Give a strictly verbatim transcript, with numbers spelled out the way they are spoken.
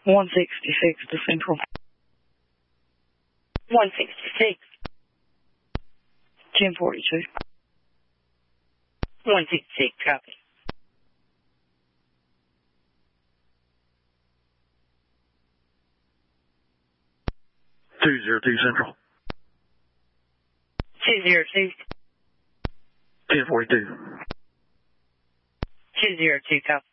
one sixty-six to Central. one sixty-six. ten forty-two. one sixty-six, copy. two zero two Central. two zero two. ten forty-two. two zero two, copy.